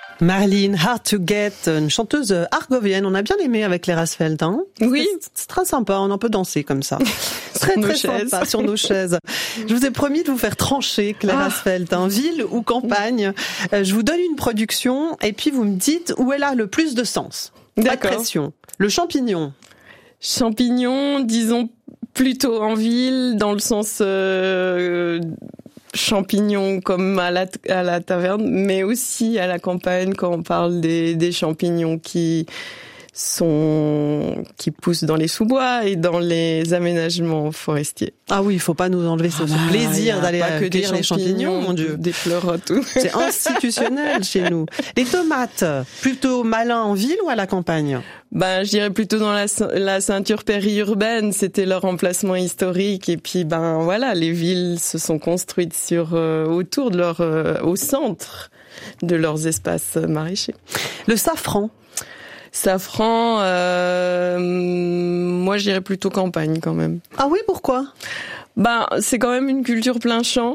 Marlene Hard to Get, une chanteuse argovienne, on a bien aimé avec Claire Asfeld, hein? Oui. C'est très sympa, on en peut danser comme ça. Très sympa sur nos chaises. Je vous ai promis de vous faire trancher, Claire Asfeld, hein, ville ou campagne. Je vous donne une production et puis vous me dites où elle a le plus de sens. Pas de pression. Le champignon. Champignon, disons plutôt en ville, dans le sens champignons comme à la taverne, mais aussi à la campagne quand on parle des champignons qui poussent dans les sous-bois et dans les aménagements forestiers. Ah oui, il faut pas nous enlever ce plaisir d'aller cueillir les champignons, mon Dieu. Des fleurs, tout. C'est institutionnel chez nous. Les tomates, plutôt malin en ville ou à la campagne? Je dirais plutôt dans la ceinture périurbaine, c'était leur emplacement historique et puis voilà, les villes se sont construites autour de au centre de leurs espaces maraîchers. Le safran. Safran, moi je dirais plutôt campagne quand même. Ah oui, pourquoi ? C'est quand même une culture plein champ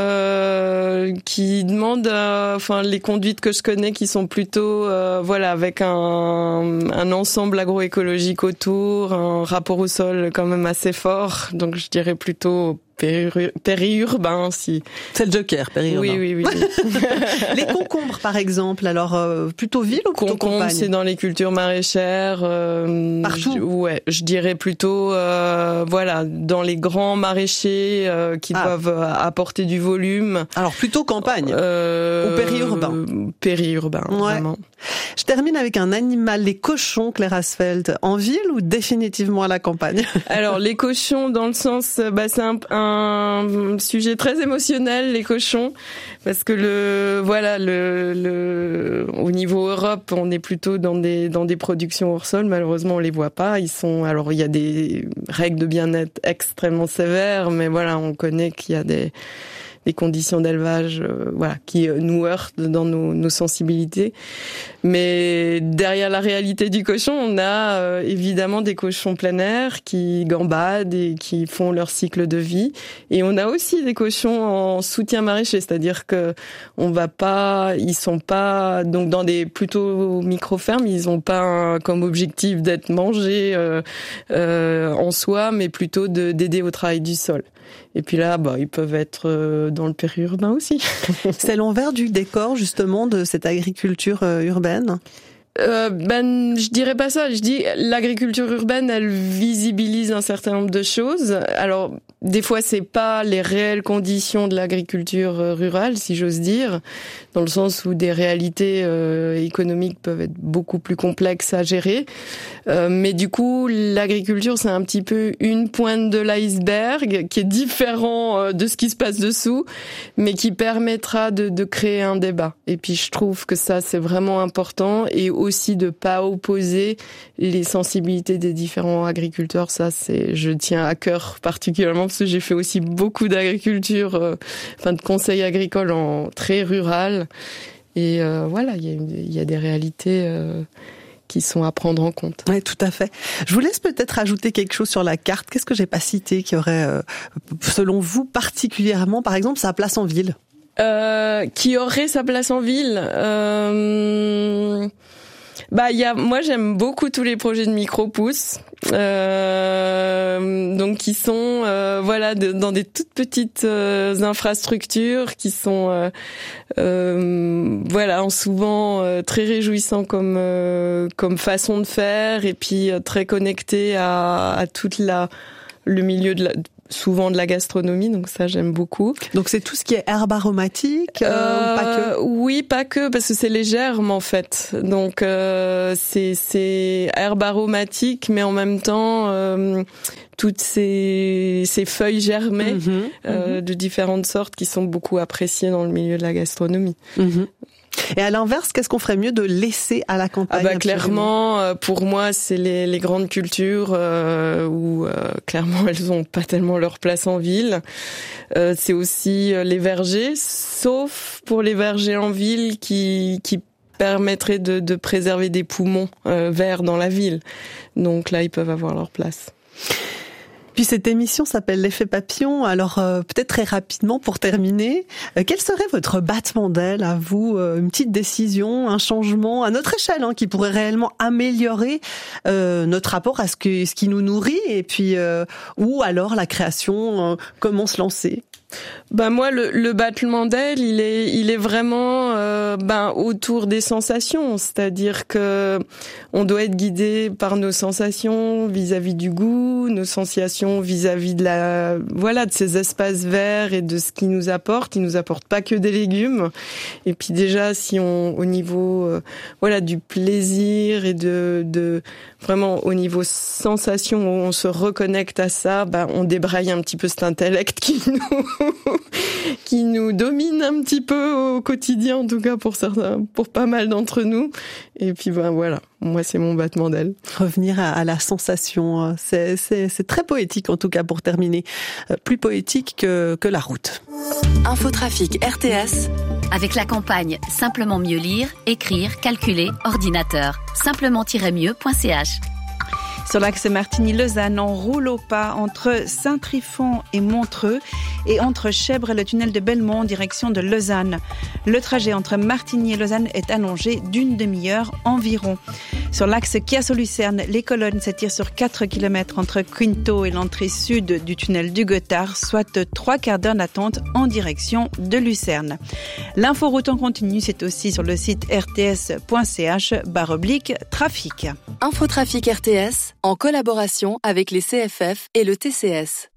qui demande, les conduites que je connais qui sont plutôt, avec un ensemble agroécologique autour, un rapport au sol quand même assez fort. Donc je dirais plutôt périurbain, si. C'est le joker, périurbain. Oui. Les concombres, par exemple, alors plutôt ville ou plutôt campagne ? C'est dans les cultures maraîchères. Partout. Je dirais plutôt, dans les grands maraîchers qui doivent apporter du volume. Alors plutôt campagne ou périurbain. Périurbain, vraiment. Je termine avec un animal, les cochons, Claire Asfeld, en ville ou définitivement à la campagne ? Alors les cochons, dans le sens, c'est un sujet très émotionnel, les cochons, parce que au niveau Europe, on est plutôt dans des productions hors sol. Malheureusement, on les voit pas. Il y a des règles de bien-être extrêmement sévères, mais voilà, on connaît qu'il y a des conditions d'élevage qui nous heurtent dans nos sensibilités. Mais derrière la réalité du cochon, on a évidemment des cochons plein air qui gambadent et qui font leur cycle de vie. Et on a aussi des cochons en soutien maraîcher, c'est-à-dire que ils sont pas donc dans des plutôt micro-fermes, ils ont pas comme objectif d'être mangés en soi, mais plutôt d'aider au travail du sol. Et puis là, ils peuvent être dans le périurbain aussi. C'est l'envers du décor, justement, de cette agriculture urbaine ? Je dirais pas ça. Je dis l'agriculture urbaine, elle visibilise un certain nombre de choses. Alors, des fois, c'est pas les réelles conditions de l'agriculture rurale, si j'ose dire, dans le sens où des réalités économiques peuvent être beaucoup plus complexes à gérer. Mais du coup, l'agriculture, c'est un petit peu une pointe de l'iceberg qui est différent de ce qui se passe dessous, mais qui permettra de créer un débat. Et puis, je trouve que ça, c'est vraiment important, et aussi de pas opposer les sensibilités des différents agriculteurs. Ça, je tiens à cœur particulièrement parce que j'ai fait aussi beaucoup d'agriculture, de conseil agricole en très rural. Et il y a des réalités qui sont à prendre en compte. Oui, tout à fait. Je vous laisse peut-être ajouter quelque chose sur la carte. Qu'est-ce que j'ai pas cité qui aurait, selon vous, particulièrement, par exemple, sa place en ville ? Qui aurait sa place en ville moi j'aime beaucoup tous les projets de micro-pousses, donc qui sont dans des toutes petites infrastructures qui sont souvent très réjouissants comme façon de faire, et puis très connectés à toute le milieu souvent de la gastronomie, donc ça j'aime beaucoup. Donc c'est tout ce qui est herbes aromatiques, pas que. Oui, pas que, parce que c'est les germes en fait. Donc c'est herbes aromatiques, mais en même temps toutes ces feuilles germées de différentes sortes qui sont beaucoup appréciées dans le milieu de la gastronomie. Et à l'inverse, qu'est-ce qu'on ferait mieux de laisser à la campagne ? Clairement, pour moi, c'est les grandes cultures où clairement elles ont pas tellement leur place en ville. C'est aussi les vergers, sauf pour les vergers en ville qui permettraient de préserver des poumons verts dans la ville. Donc là, ils peuvent avoir leur place. Puis cette émission s'appelle l'effet papillon. Alors peut-être très rapidement pour terminer, quel serait votre battement d'aile à vous, une petite décision, un changement à notre échelle qui pourrait réellement améliorer notre rapport à ce qui nous nourrit et puis ou alors la création, comment se lancer? Moi, le battement d'aile, il est vraiment autour des sensations, c'est-à-dire que on doit être guidé par nos sensations vis-à-vis du goût, nos sensations vis-à-vis de de ces espaces verts et de ce qu'ils nous apportent. Ils nous apportent pas que des légumes. Et puis déjà, si on au niveau du plaisir et de vraiment au niveau sensation, où on se reconnecte à ça, on débraille un petit peu cet intellect qui nous domine un petit peu au quotidien, en tout cas pour certains, pour pas mal d'entre nous. Et puis moi c'est mon battement d'aile. Revenir à la sensation, c'est très poétique en tout cas pour terminer, plus poétique que la route. Infotrafic RTS. Avec la campagne Simplement mieux lire, écrire, calculer, ordinateur. Simplement-mieux.ch. Sur l'axe Martigny-Lausanne, on roule au pas entre Saint-Trifon et Montreux et entre Chèvres et le tunnel de Belmont en direction de Lausanne. Le trajet entre Martigny et Lausanne est allongé d'une demi-heure environ. Sur l'axe Chiasso-Lucerne, les colonnes s'étirent sur 4 km entre Quinto et l'entrée sud du tunnel du Gothard, soit 3 quarts d'heure d'attente en direction de Lucerne. L'inforoute en continu, c'est aussi sur le site rts.ch/trafic. Infotrafic RTS en collaboration avec les CFF et le TCS.